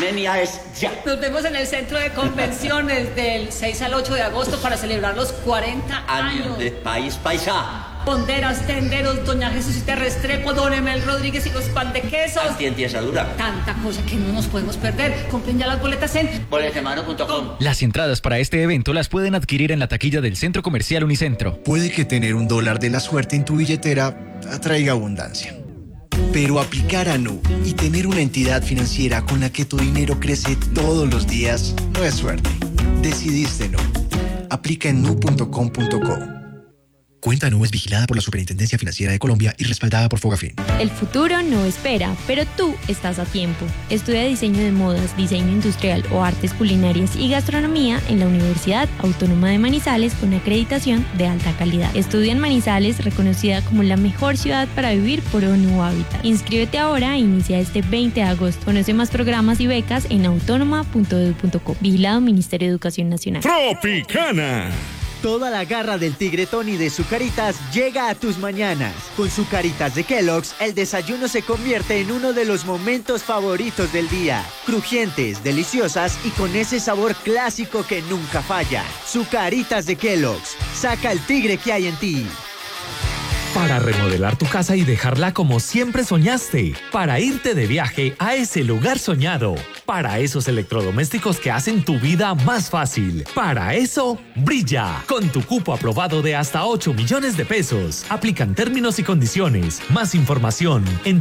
Armenia es ya. Nos vemos en el centro de convenciones del 6 al 8 de agosto para celebrar los 40 años de País Paisa. Ponderas, tenderos, doña Jesucita Restrepo, don Emel Rodríguez y los pan de quesos. Antientiasadura. Tanta cosa que no nos podemos perder. Compren ya las boletas en boletemano.com. Las entradas para este evento las pueden adquirir en la taquilla del Centro Comercial Unicentro. Puede que tener $1 de la suerte en tu billetera atraiga abundancia. Pero aplicar a Nu y tener una entidad financiera con la que tu dinero crece todos los días no es suerte. Decidiste Nu. Aplica en nu.com.co. Cuenta Nu es vigilada por la Superintendencia Financiera de Colombia y respaldada por Fogafín. El futuro no espera, pero tú estás a tiempo. Estudia diseño de modas, diseño industrial o artes culinarias y gastronomía en la Universidad Autónoma de Manizales con acreditación de alta calidad. Estudia en Manizales, reconocida como la mejor ciudad para vivir por ONU Habitat. Inscríbete ahora e inicia este 20 de agosto. Conoce más programas y becas en autónoma.edu.co. Vigilado Ministerio de Educación Nacional. Tropicana. Toda la garra del tigre Tony de Zucaritas llega a tus mañanas. Con Zucaritas de Kellogg's, el desayuno se convierte en uno de los momentos favoritos del día. Crujientes, deliciosas y con ese sabor clásico que nunca falla. Zucaritas de Kellogg's. Saca el tigre que hay en ti. Para remodelar tu casa y dejarla como siempre soñaste. Para irte de viaje a ese lugar soñado. Para esos electrodomésticos que hacen tu vida más fácil. Para eso, brilla. Con tu cupo aprobado de hasta 8 millones de pesos. Aplican términos y condiciones. Más información en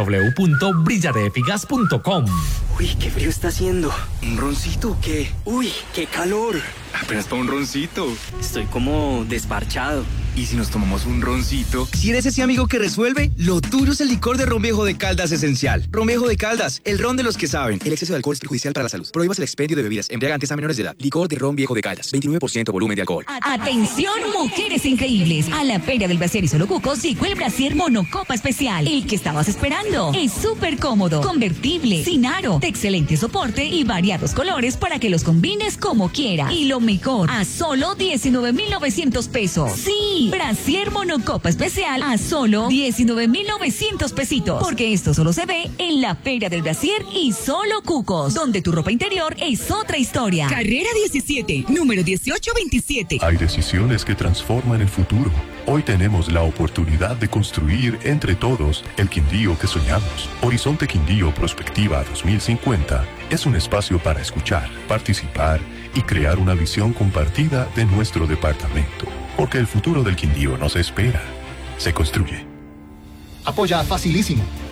www.brilladeefigas.com. Uy, qué frío está haciendo. ¿Un roncito o qué? Uy, qué calor. Apenas para un roncito. Estoy como desparchado. ¿Y si nos tomamos un roncito? Si eres ese amigo que resuelve, lo tuyo es el licor de Ron Viejo de Caldas Esencial. Ron Viejo de Caldas, el ron de los que saben. El exceso de alcohol es perjudicial para la salud. Prohíbas el expendio de bebidas embriagantes a menores de edad. Licor de Ron Viejo de Caldas, 29% volumen de alcohol. Atención, mujeres increíbles. A la Feria del Brasier y Solo Cucos llegó el Brasier Monocopa Especial. El que estabas esperando. Es súper cómodo, convertible, sin aro, de excelente soporte y variados colores para que los combines como quiera. Y lo mejor, a solo 19,900 pesos. Sí, Brasier Monocopa Especial a solo 19,900 pesitos. Porque esto solo se ve en la Feria del Brasier y Solo Cucos, donde tu ropa interior es otra historia. Carrera 17, número 1827. Hay decisiones que transforman el futuro. Hoy tenemos la oportunidad de construir entre todos el Quindío que soñamos. Horizonte Quindío Prospectiva 2050 es un espacio para escuchar, participar y crear una visión compartida de nuestro departamento. Porque el futuro del Quindío no se espera, se construye. Apoya Facilísimo,